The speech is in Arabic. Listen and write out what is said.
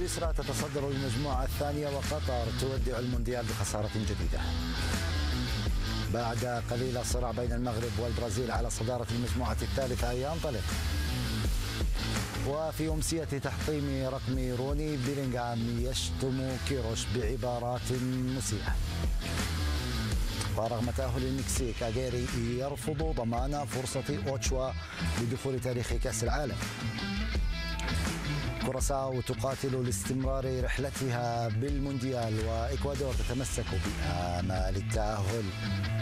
سويسرا تتصدر المجموعة الثانية وقطر تودع المونديال بخسارة جديدة. بعد قليل الصراع بين المغرب والبرازيل على صدارة المجموعة الثالثة ينطلق. وفي أمسية تحطيم رقم روني بيلينغهام يشتم كيروش بعبارات مسيئة. ورغم تأهل المكسيك أغيري يرفض ضمان فرصة أوتشوا بدخول تاريخ كأس العالم. كوراساو تقاتل لاستمرار رحلتها بالمونديال وإكوادور تتمسك بآمال التأهل.